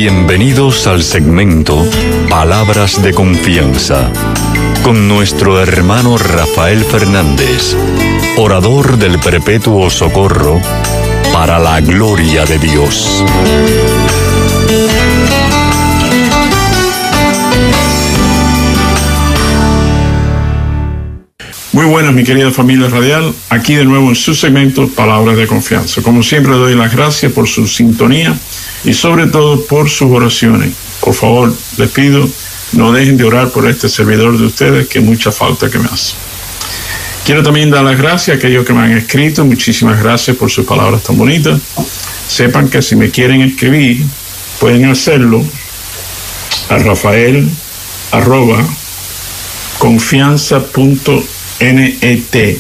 Bienvenidos al segmento Palabras de Confianza, con nuestro hermano Rafael Fernández, orador del Perpetuo Socorro, para la gloria de Dios. Muy buenas, mi querida familia radial, aquí de nuevo en su segmento Palabras de Confianza. Como siempre, doy las gracias por su sintonía y sobre todo por sus oraciones. Por favor, les pido, no dejen de orar por este servidor de ustedes, que mucha falta que me hace. Quiero también dar las gracias a aquellos que me han escrito. Muchísimas gracias por sus palabras tan bonitas. Sepan que si me quieren escribir, pueden hacerlo a rafael@confianza.net,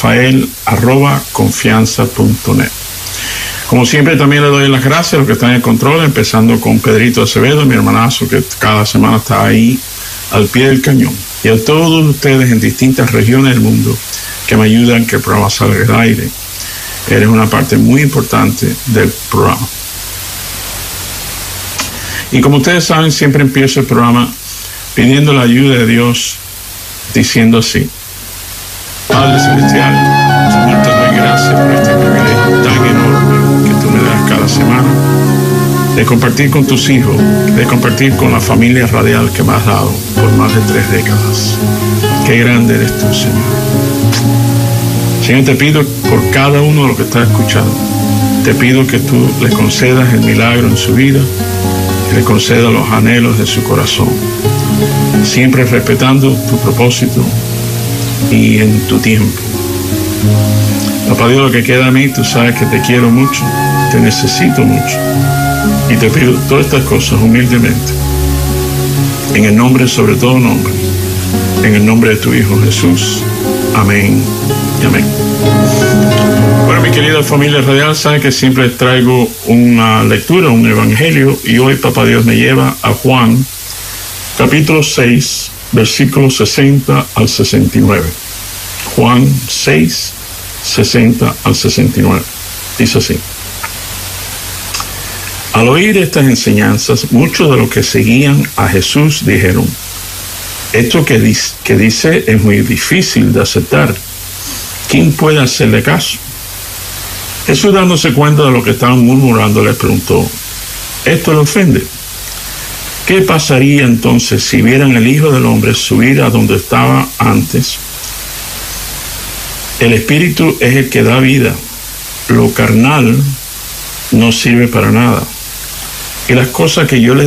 rafael@confianza.net. Como siempre, también le doy las gracias a los que están en el control, empezando con Pedrito Acevedo, mi hermanazo, que cada semana está ahí al pie del cañón. Y a todos ustedes en distintas regiones del mundo que me ayudan que el programa salga al aire. Eres una parte muy importante del programa. Y como ustedes saben, siempre empiezo el programa pidiendo la ayuda de Dios, diciendo así: Padre Celestial, Señor, te doy gracias por este privilegio tan enorme que tú me das cada semana, de compartir con tus hijos, de compartir con la familia radial que me has dado por más de 3 décadas. Qué grande eres tú, Señor. Señor, te pido por cada uno de los que está escuchando, te pido que tú le concedas el milagro en su vida, que le concedas los anhelos de su corazón, siempre respetando tu propósito y en tu tiempo. Papá Dios, lo que queda a mí, tú sabes que te quiero mucho, te necesito mucho, y te pido todas estas cosas humildemente, en el nombre, sobre todo nombre, en el nombre de tu Hijo Jesús. Amén y amén. Bueno, mi querida familia radial, saben que siempre les traigo una lectura, un evangelio, y hoy Papá Dios me lleva a Juan, capítulo 6, versículos 60 al 69. Juan 6, 60 al 69. Dice así: Al oír estas enseñanzas, muchos de los que seguían a Jesús dijeron: esto que dice es muy difícil de aceptar. ¿Quién puede hacerle caso? Jesús, dándose cuenta de lo que estaban murmurando, les preguntó: ¿esto le ofende? ¿Qué pasaría entonces si vieran el Hijo del Hombre subir a donde estaba antes? El Espíritu es el que da vida. Lo carnal no sirve para nada. Y las cosas que yo les